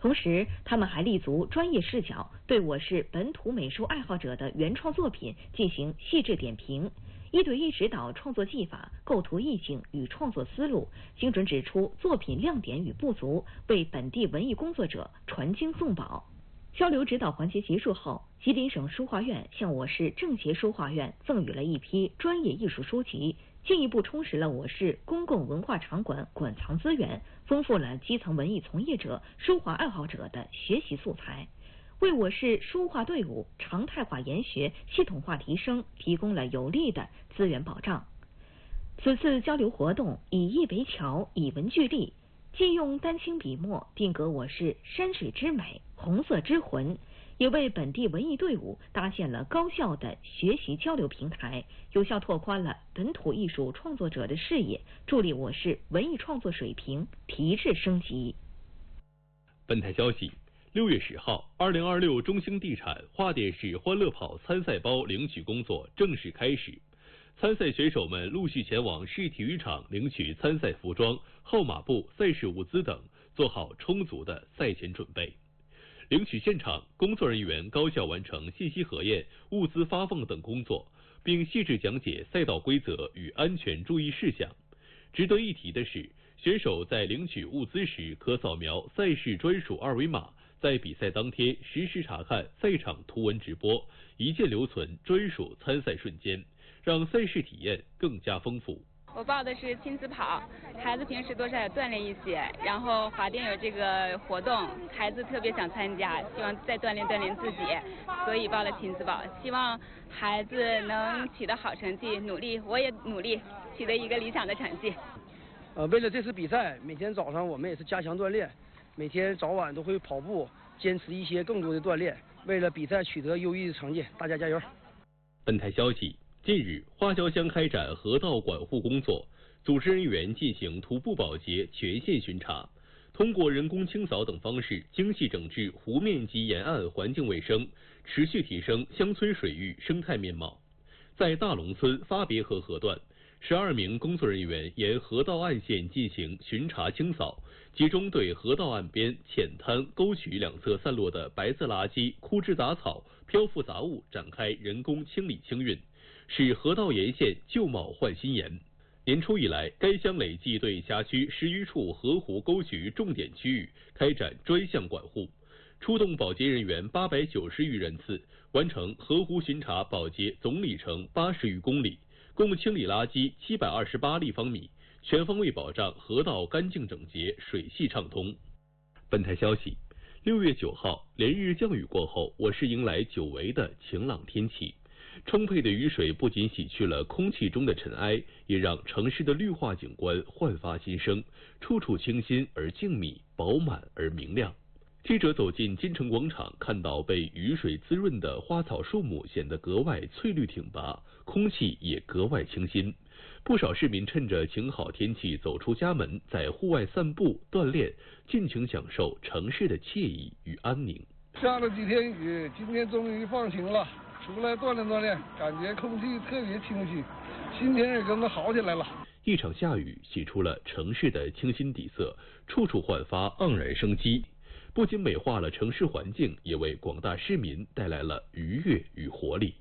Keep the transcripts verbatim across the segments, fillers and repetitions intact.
同时，他们还立足专业视角，对我市本土美术爱好者的原创作品进行细致点评，一对一指导创作技法、构图意境与创作思路，精准指出作品亮点与不足，为本地文艺工作者传经送宝。交流指导环节结束后，吉林省书画院向我市政协书画院赠予了一批专业艺术书籍，进一步充实了我市公共文化场馆馆藏资源，丰富了基层文艺从业者、书画爱好者的学习素材，为我市书画队伍常态化研学、系统化提升提供了有力的资源保障。此次交流活动以艺为桥，以文聚力，既用丹青笔墨定格我市山水之美、红色之魂，也为本地文艺队伍搭建了高效的学习交流平台，有效拓宽了本土艺术创作者的视野，助力我市文艺创作水平提质升级。 本台消息，六月十号，二零二六中兴地产桦甸市欢乐跑参赛包领取工作正式开始。参赛选手们陆续前往市体育场领取参赛服装、号码布、赛事物资等，做好充足的赛前准备。领取现场，工作人员高效完成信息核验、物资发放等工作，并细致讲解赛道规则与安全注意事项。值得一提的是，选手在领取物资时可扫描赛事专属二维码，在比赛当天实时查看赛场图文直播，一键留存专属参赛瞬间，让赛事体验更加丰富。 我报的是亲子跑，孩子平时多少也锻炼一些，然后华甸有这个活动，孩子特别想参加，希望再锻炼锻炼自己，所以报了亲子跑，希望孩子能取得好成绩，努力，我也努力取得一个理想的成绩。 呃，为了这次比赛，每天早上我们也是加强锻炼，每天早晚都会跑步，坚持一些更多的锻炼，为了比赛取得优异的成绩，大家加油。 本台消息，近日，花椒乡开展河道管护工作，组织人员进行徒步保洁全线巡查，通过人工清扫等方式精细整治湖面及沿岸环境卫生，持续提升乡村水域生态面貌。在大龙村发别河河段，十二名工作人员沿河道岸线进行巡查清扫，集中对河道岸边浅滩、沟渠两侧散落的白色垃圾、枯枝杂草、漂浮杂物展开人工清理清运，使河道沿线旧貌换新颜。年初以来，该乡累计对辖区十余处河湖沟渠重点区域开展专项管护，出动保洁人员八百九十余人次，完成河湖巡查保洁总里程八十余公里，共清理垃圾七百二十八立方米，全方位保障河道干净整洁、水系畅通。本台消息，六月九号，连日降雨过后，我市迎来久违的晴朗天气。充沛的雨水不仅洗去了空气中的尘埃，也让城市的绿化景观焕发新生，处处清新而静谧，饱满而明亮。记者走进金城广场，看到被雨水滋润的花草树木显得格外翠绿挺拔，空气也格外清新。不少市民趁着晴好天气走出家门，在户外散步锻炼，尽情享受城市的惬意与安宁。 下了几天雨，今天终于放晴了，出来锻炼锻炼，感觉空气特别清新，心情也跟着好起来了。 一场下雨洗出了城市的清新底色，处处焕发盎然生机，不仅美化了城市环境，也为广大市民带来了愉悦与活力。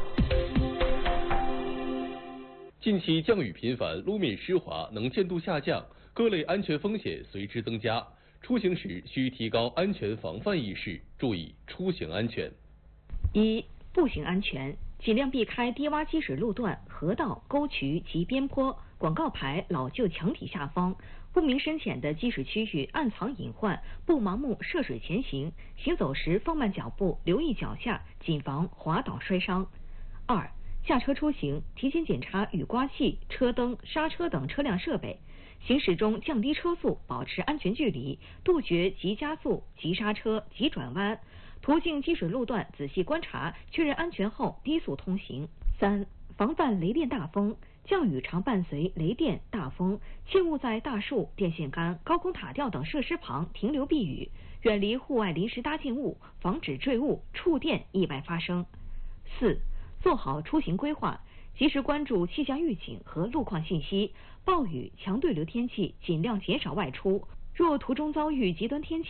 近期降雨频繁，路面湿滑，能见度下降，各类安全风险随之增加。出行时需提高安全防范意识，注意出行安全。 一、步行安全，尽量避开低洼积水路段、河道、沟渠及边坡、广告牌、老旧墙体下方、不明深浅的积水区域暗藏隐患，不盲目涉水前行，行走时放慢脚步，留意脚下，谨防滑倒摔伤。二、驾车出行，提前检查雨刮器、车灯、刹车等车辆设备，行驶中降低车速，保持安全距离，杜绝急加速、急刹车、急转弯。途径积水路段仔细观察，确认安全后低速通行。三、防范雷电大风，降雨常伴随雷电、大风，切勿在大树、电线杆、高空塔吊等设施旁停留避雨，远离户外临时搭建物，防止坠物、触电意外发生。四、做好出行规划，及时关注气象预警和路况信息，暴雨、强对流天气尽量减少外出。若途中遭遇极端天气，